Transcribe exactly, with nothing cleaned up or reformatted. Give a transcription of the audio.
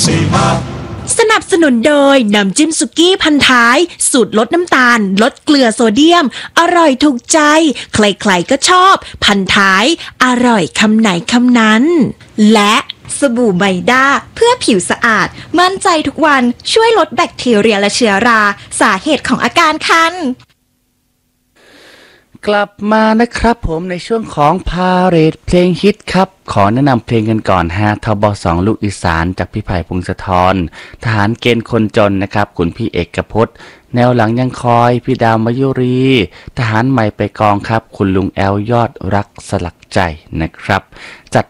สนับสนุนโดยน้ำจิ้มสุกี้พันท้ายสูตรลดน้ำตาลลดเกลือโซเดียมอร่อยถูกใจใครๆก็ชอบพันท้ายอร่อยคำไหนคำนั้นและสบู่ไมด้าเพื่อผิวสะอาดมั่นใจทุกวันช่วยลดแบคทีเรียและเชื้อราสาเหตุของอาการคันกลับมานะครับผมในช่วงของพาเหรดเพลงฮิตครับขอแนะนำเพลงกันก่อนฮะทบสองลูกอีสานจากพี่ไผ่พงศธรทหารเกณฑ์คนจนนะครับคุณพี่เอกพจน์แนวหลังยังคอยพี่ดาวมยุรีทหารใหม่ไปกองครับคุณลุงแอลยอดรักสลักใจนะครับจัด